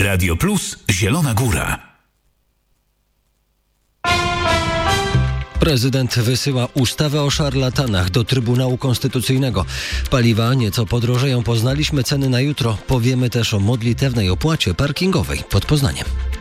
Radio Plus Zielona Góra. Prezydent wysyła ustawę o szarlatanach do Trybunału Konstytucyjnego. Paliwa nieco podrożeją. Poznaliśmy ceny na jutro. Powiemy też o modlitewnej opłacie parkingowej pod Poznaniem.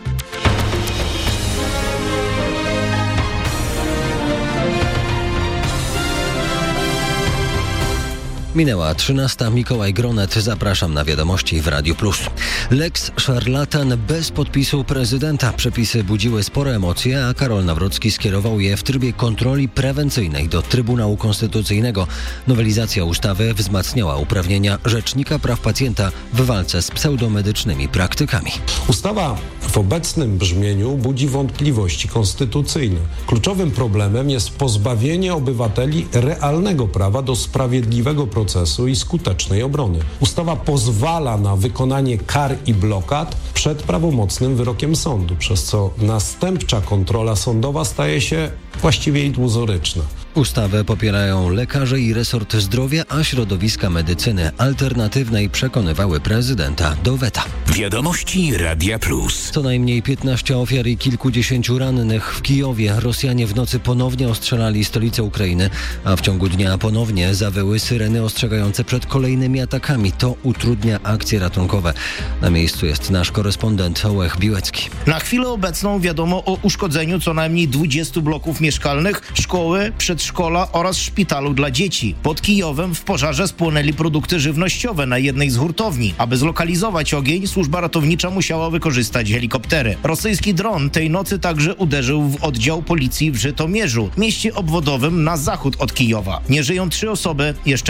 Minęła 13. Mikołaj Gronet. Zapraszam na wiadomości w Radiu Plus. Lex szarlatan bez podpisu prezydenta. Przepisy budziły spore emocje, a Karol Nawrocki skierował je w trybie kontroli prewencyjnej do Trybunału Konstytucyjnego. Nowelizacja ustawy wzmacniała uprawnienia Rzecznika Praw Pacjenta w walce z pseudomedycznymi praktykami. Ustawa w obecnym brzmieniu budzi wątpliwości konstytucyjne. Kluczowym problemem jest pozbawienie obywateli realnego prawa do sprawiedliwego procesu i skutecznej obrony. Ustawa pozwala na wykonanie kar i blokad przed prawomocnym wyrokiem sądu, przez co następcza kontrola sądowa staje się właściwie iluzoryczna. Ustawę popierają lekarze i resort zdrowia, a środowiska medycyny alternatywnej przekonywały prezydenta do weta. Wiadomości Radia Plus. Co najmniej 15 ofiar i kilkudziesięciu rannych w Kijowie. Rosjanie w nocy ponownie ostrzelali stolicę Ukrainy, a w ciągu dnia ponownie zawyły syreny ostrzegające przed kolejnymi atakami. To utrudnia akcje ratunkowe. Na miejscu jest nasz korespondent Ołech Biłecki. Na chwilę obecną wiadomo o uszkodzeniu co najmniej 20 bloków mieszkalnych, szkoły, przedszkola oraz szpitalu dla dzieci. Pod Kijowem w pożarze spłonęli produkty żywnościowe na jednej z hurtowni. Aby zlokalizować ogień, służba ratownicza musiała wykorzystać helikoptery. Rosyjski dron tej nocy także uderzył w oddział policji w Żytomierzu, mieście obwodowym na zachód od Kijowa. Nie żyją 3 osoby, jeszcze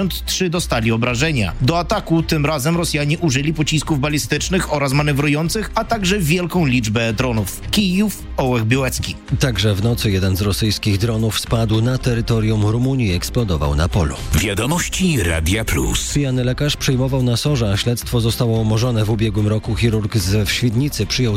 53 dostali obrażenia. Do ataku tym razem Rosjanie użyli pocisków balistycznych oraz manewrujących, a także wielką liczbę dronów. Kijów, Ołech Biłecki. Także w nocy jeden z rosyjskich dronów spadł na terytorium Rumunii i eksplodował na polu. Wiadomości Radia Plus. Pijany lekarz przyjmował na SOR-ze, a śledztwo zostało umorzone. W ubiegłym roku chirurg w Świdnicy przyjął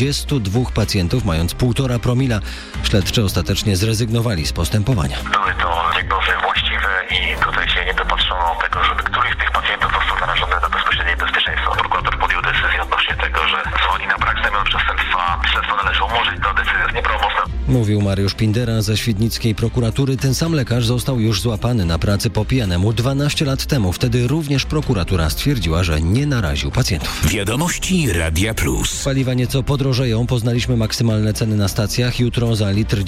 22 pacjentów, mając 1,5 promila. Śledczy ostatecznie zrezygnowali z postępowania. Były to diagnozy właściwe i tutaj się nie dopatrzono tego, żeby któryś z tych pacjentów został narażony na bezpośrednie bezpieczeństwo. Prokurator podjął decyzję odnośnie tego, że z uwagi na brak znamion przestępstwa śledztwo należy umorzyć. Ta decyzja jest nieprawomocna. Mówił Mariusz Pindera ze świdnickiej prokuratury. Ten sam lekarz został już złapany na pracy po pijanemu 12 lat temu. Wtedy również prokuratura stwierdziła, że nie naraził pacjentów. Wiadomości Radia Plus. Paliwa nieco podrożeją. Poznaliśmy maksymalne ceny na stacjach. Jutro za litr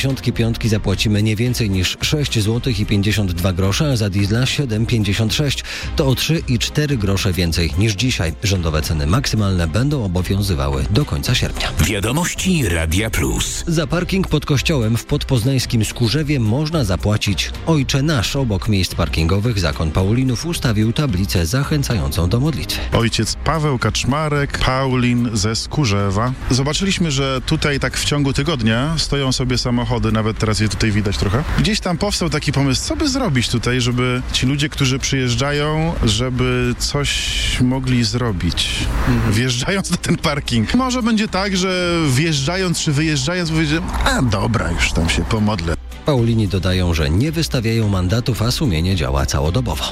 95 zapłacimy nie więcej niż 6 zł i 52 grosze, a za diesla 7,56. To o 3,4 grosze więcej niż dzisiaj. Rządowe ceny maksymalne będą obowiązywały do końca sierpnia. Wiadomości Radia Plus. Za parking pod kościołem w podpoznańskim Skórzewie można zapłacić Ojcze Nasz. Obok miejsc parkingowych zakon Paulinów ustawił tablicę zachęcającą do modlitwy. Ojciec Paweł Kaczmarek, Paulin ze Skórzewa. Zobaczyliśmy, że tutaj tak w ciągu tygodnia stoją sobie samochody, nawet teraz je tutaj widać trochę. Gdzieś tam powstał taki pomysł, co by zrobić tutaj, żeby ci ludzie, którzy przyjeżdżają, żeby coś mogli zrobić, wjeżdżając na ten parking. Może będzie tak, że wjeżdżając czy wyjeżdżając powiedzieć, a dobra, już tam się pomodlę. Paulini dodają, że nie wystawiają mandatów, a sumienie działa całodobowo.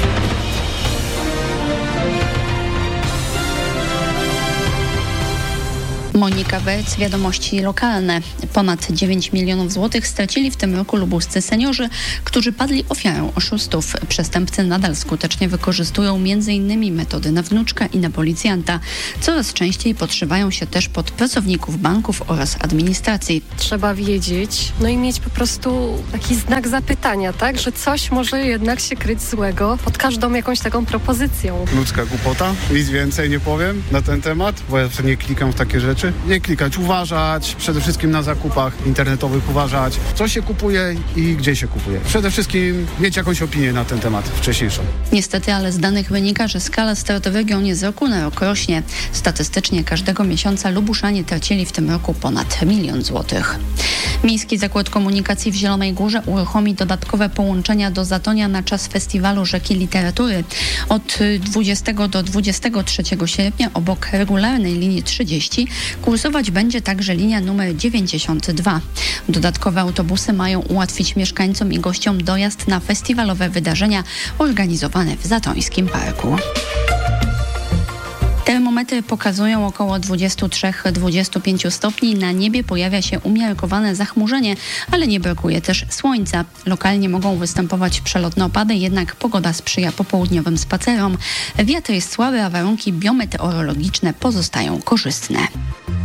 Monika Werc, wiadomości lokalne. Ponad 9 milionów złotych stracili w tym roku lubuscy seniorzy, którzy padli ofiarą oszustów. Przestępcy nadal skutecznie wykorzystują m.in. metody na wnuczka i na policjanta. Coraz częściej podszywają się też pod pracowników banków oraz administracji. Trzeba wiedzieć, no i mieć po prostu taki znak zapytania, tak, że coś może jednak się kryć złego pod każdą jakąś taką propozycją. Ludzka głupota, nic więcej nie powiem na ten temat, bo ja nie klikam w takie rzeczy. Nie klikać, uważać, przede wszystkim na zakupach internetowych uważać, co się kupuje i gdzie się kupuje. Przede wszystkim mieć jakąś opinię na ten temat wcześniejszą. Niestety, ale z danych wynika, że skala strat w regionie z roku na rok rośnie. Statystycznie każdego miesiąca Lubuszanie tracili w tym roku ponad 1 milion złotych. Miejski Zakład Komunikacji w Zielonej Górze uruchomi dodatkowe połączenia do Zatonia na czas festiwalu Rzeki Literatury. Od 20 do 23 sierpnia obok regularnej linii 30 kursować będzie także linia numer 92. Dodatkowe autobusy mają ułatwić mieszkańcom i gościom dojazd na festiwalowe wydarzenia organizowane w Zatońskim Parku. Termometry pokazują około 23-25 stopni. Na niebie pojawia się umiarkowane zachmurzenie, ale nie brakuje też słońca. Lokalnie mogą występować przelotne opady, jednak pogoda sprzyja popołudniowym spacerom. Wiatr jest słaby, a warunki biometeorologiczne pozostają korzystne.